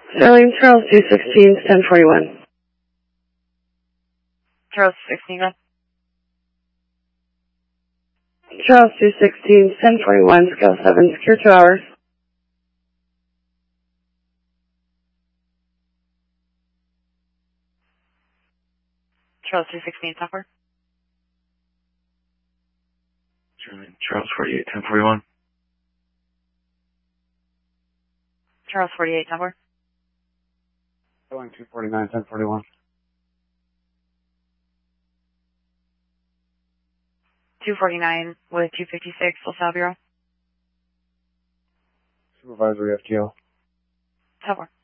Sterling Charles 216, 1041. Charles 16, Charles 216, 1041, scale 7, secure 2 hours. Charles 216, software. Charles 48, 1041. Charles 48, software. Sterling 249, 1041. 249 with 256, LaSalle Bureau. Supervisory FTL. Software.